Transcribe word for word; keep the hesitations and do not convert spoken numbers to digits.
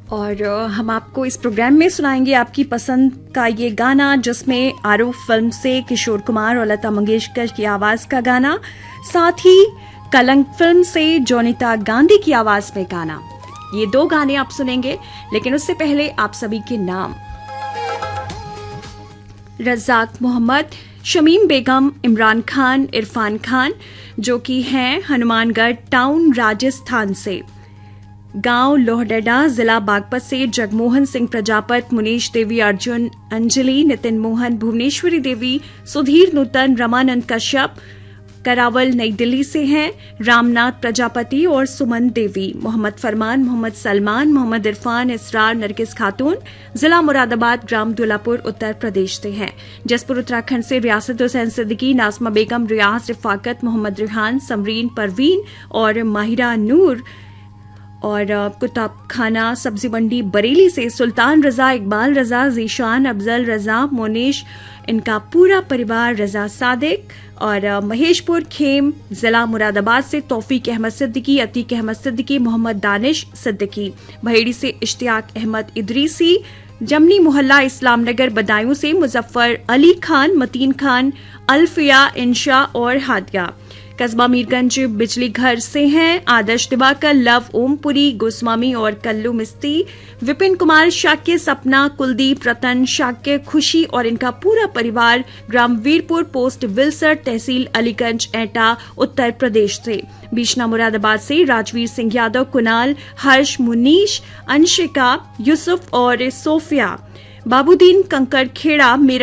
और हम आपको इस प्रोग्राम में सुनाएंगे आपकी पसंद का ये गाना, जिसमें आरोप फिल्म से किशोर कुमार और लता मंगेशकर की आवाज का गाना, साथ ही कलंक फिल्म से जोनिता गांधी की आवाज में गाना। ये दो गाने आप सुनेंगे, लेकिन उससे पहले आप सभी के नाम। रज़ाक मोहम्मद, शमीम बेगम, इमरान खान, इरफान खान, जो कि हैं हनुमानगढ़ टाउन राजस्थान से। गांव लोहडा, जिला बागपत से जगमोहन सिंह प्रजापत, मुनीश देवी अर्जुन, अंजलि, नितिन मोहन, भुवनेश्वरी देवी, सुधीर नूतन, रमानंद कश्यप, करावल नई दिल्ली से हैं रामनाथ प्रजापति और सुमन देवी, मोहम्मद फरमान, मोहम्मद सलमान, मोहम्मद इरफान, इसरार, नरगिस खातून, जिला मुरादाबाद, ग्राम दुलापुर, उत्तर प्रदेश से हैं। जसपुर उत्तराखंड से रियासत हुसैन सिद्दीकी, नाजमा बेगम, रियाज, रिफाकत, मोहम्मद रिहान, समरीन परवीन और माहिरा नूर। और कुतुब खाना सब्जी मंडी बरेली से सुल्तान रजा, इकबाल रजा, जीशान, अफजल रजा, मोनिश, इनका पूरा परिवार, रजा सादिक। और महेशपुर खेम, जिला मुरादाबाद से तौफीक अहमद सिद्दीकी, अतीक अहमद सिद्दीकी, मोहम्मद दानिश सिद्दीकी। भहेड़ी से इश्तियाक अहमद इदरीसी, जमनी मोहल्ला इस्लामनगर बदायूं से मुजफ्फर अली खान, मतीन खान, अल्फिया, इंशा और हादिया। कस्बा मीरगंज बिजली घर से हैं आदर्श दिवाकर, लव ओमपुरी, गोस्वामी और कल्लू मिस्ती। विपिन कुमार शाक्य, सपना, कुलदीप, रतन शाक्य, खुशी और इनका पूरा परिवार, ग्राम वीरपुर, पोस्ट विल्सर, तहसील अलीगंज, एटा, उत्तर प्रदेश से। बीशना मुरादाबाद से राजवीर सिंह यादव, कुणाल, हर्ष, मुनीश, अंशिका, यूसुफ और सोफिया। बाबूदीन कंकड़ खेड़ा,